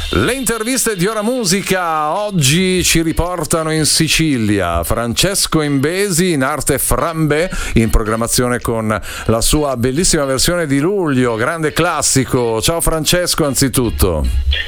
Le interviste di Ora Musica oggi ci riportano in Sicilia. Francesco Imbesi, in arte Frambè, in programmazione con la sua bellissima versione di luglio, grande classico. Ciao Francesco, anzitutto.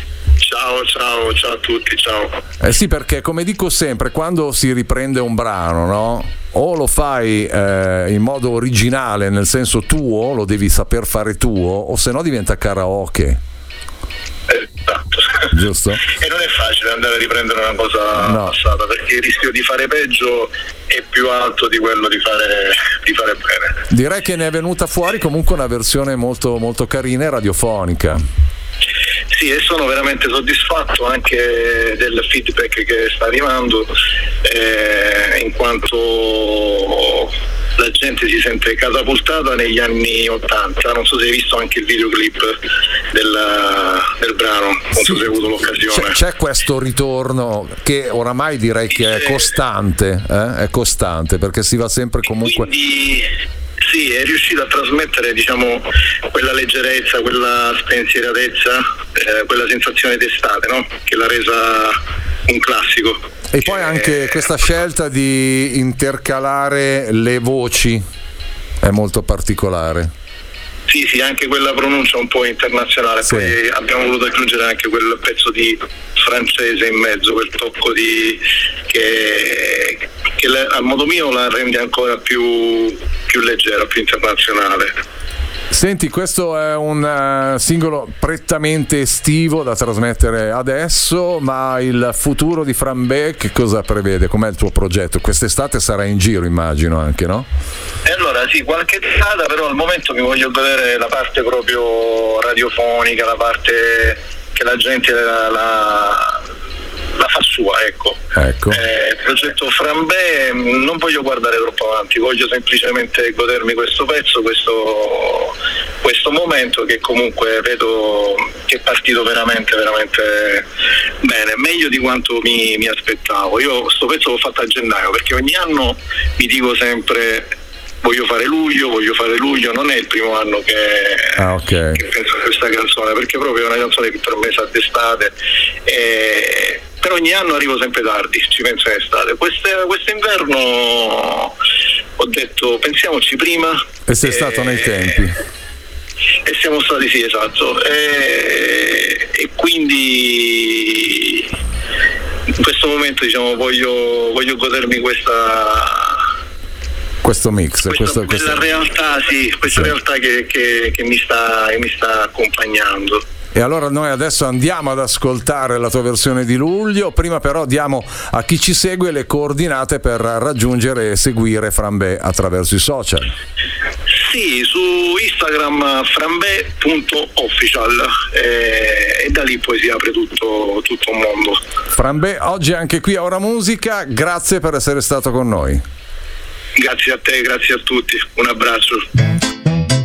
Ciao a tutti, ciao. Sì, perché come dico sempre, quando si riprende un brano, no? O lo fai in modo originale, nel senso tuo, lo devi saper fare tuo, o se no diventa karaoke. Esatto. Giusto? E non è facile andare a riprendere una cosa passata, perché il rischio di fare peggio è più alto di quello di fare bene. Direi che ne è venuta fuori comunque una versione molto, molto carina e radiofonica. Sì, e sono veramente soddisfatto anche del feedback che sta arrivando, in quanto la gente si sente catapultata negli anni 80. Non so se hai visto anche il videoclip del brano, non so se hai avuto l'occasione. C'è questo ritorno che oramai direi che è costante, perché si va sempre comunque... Sì, è riuscito a trasmettere, diciamo, quella leggerezza, quella spensieratezza, quella sensazione d'estate, no? Che l'ha resa un classico. E poi anche questa scelta di intercalare le voci è molto particolare. Sì, anche quella pronuncia un po' internazionale, sì. Poi abbiamo voluto aggiungere anche quel pezzo di francese in mezzo, quel tocco che a modo mio la rende ancora più leggera, più internazionale. Senti, questo è un singolo prettamente estivo da trasmettere adesso, ma il futuro di Frambè che cosa prevede? Com'è il tuo progetto? Quest'estate sarà in giro, immagino, anche, no? E allora sì, qualche strada, però al momento mi voglio godere la parte proprio radiofonica, la parte che la gente la fa sua, ecco. Il progetto Frambè non voglio guardare troppo avanti, voglio semplicemente godermi questo pezzo, questo momento che comunque vedo che è partito veramente bene, meglio di quanto mi aspettavo. Io sto pezzo l'ho fatto a gennaio, perché ogni anno mi dico sempre voglio fare luglio, non è il primo anno che penso a questa canzone, perché proprio è una canzone che per me sa d'estate, però ogni anno arrivo sempre tardi, ci penso in estate. Quest'inverno ho detto pensiamoci prima. E sei stato nei tempi. E siamo stati, sì, esatto. E quindi in questo momento, diciamo, voglio godermi questo mix, questa realtà, sì, questa realtà che mi sta accompagnando. E allora noi adesso andiamo ad ascoltare la tua versione di luglio. Prima però diamo a chi ci segue le coordinate per raggiungere e seguire Frambè attraverso i social. Sì, su Instagram frambè.official, e da lì poi si apre tutto un mondo. Frambè oggi anche qui a Ora Musica, grazie per essere stato con noi. Grazie a te, grazie a tutti, un abbraccio.